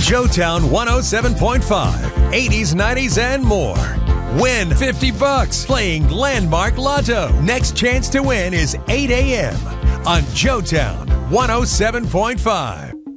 Joetown 107.5, 80s, 90s, and more. Win $50 playing Landmark Lotto. Next chance to win is 8 a.m. on Joetown 107.5.